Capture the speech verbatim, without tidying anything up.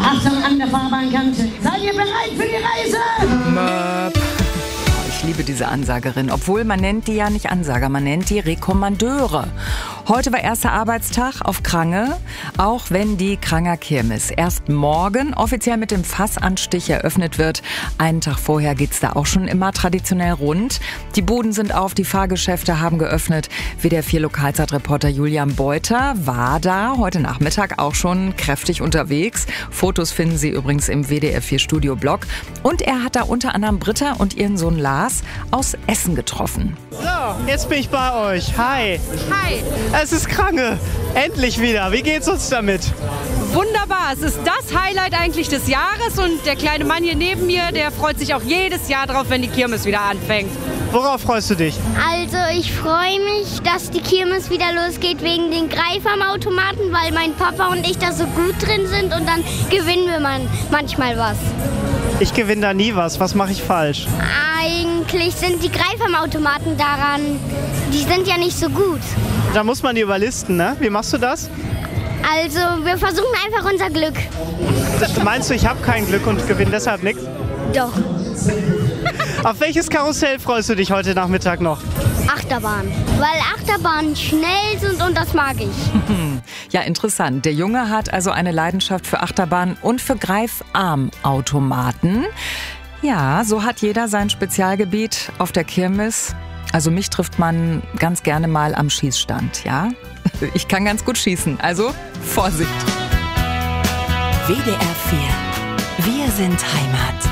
Achtung an der Fahrbahnkante. Seid ihr bereit für die Reise? Möp. Ich liebe diese Ansagerin, obwohl man nennt die ja nicht Ansager, man nennt die Rekommandeure. Heute war erster Arbeitstag auf Krange, auch wenn die Kranger Kirmes erst morgen offiziell mit dem Fassanstich eröffnet wird. Einen Tag vorher geht's da auch schon immer traditionell rund. Die Buden sind auf, die Fahrgeschäfte haben geöffnet. W D R vier Lokalzeitreporter Julian Beuter war da heute Nachmittag auch schon kräftig unterwegs. Fotos finden Sie übrigens im W D R vier Studio-Blog. Und er hat da unter anderem Britta und ihren Sohn Lars aus Essen getroffen. So, jetzt bin ich bei euch. Hi. Hi. Es ist Krange. Endlich wieder. Wie geht's uns damit? Wunderbar. Es ist das Highlight eigentlich des Jahres und der kleine Mann hier neben mir, der freut sich auch jedes Jahr drauf, wenn die Kirmes wieder anfängt. Worauf freust du dich? Also ich freue mich, dass die Kirmes wieder losgeht wegen den Greifarmautomaten, weil mein Papa und ich da so gut drin sind und dann gewinnen wir man manchmal was. Ich gewinne da nie was. Was mache ich falsch? Eigentlich sind die Greifarmautomaten daran, die sind ja nicht so gut. Da muss man die überlisten, ne? Wie machst du das? Also wir versuchen einfach unser Glück. Meinst du, ich habe kein Glück und gewinne deshalb nichts? Doch. Auf welches Karussell freust du dich heute Nachmittag noch? Achterbahn. Weil Achterbahnen schnell sind und das mag ich. Ja, interessant. Der Junge hat also eine Leidenschaft für Achterbahnen und für Greifarmautomaten. Ja, so hat jeder sein Spezialgebiet auf der Kirmes. Also mich trifft man ganz gerne mal am Schießstand, ja? Ich kann ganz gut schießen, also Vorsicht. W D R vier. Wir sind Heimat.